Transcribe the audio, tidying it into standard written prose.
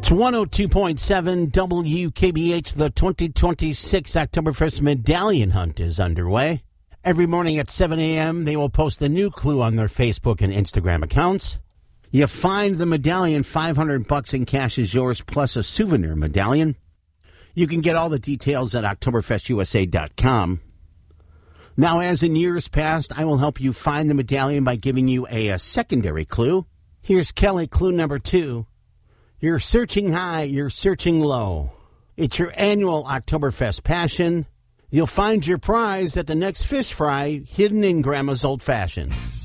It's 102.7 WKBH. The 2026 Oktoberfest Medallion Hunt is underway. Every morning at 7 a.m., they will post a new clue on their Facebook and Instagram accounts. You find the medallion, $500 in cash is yours, plus a souvenir medallion. You can get all the details at OktoberfestUSA.com. Now, as in years past, I will help you find the medallion by giving you a secondary clue. Here's Kelly, clue number 2. You're searching high, you're searching low. It's your annual Oktoberfest passion. You'll find your prize at the next fish fry hidden in Grandma's Old Fashioned.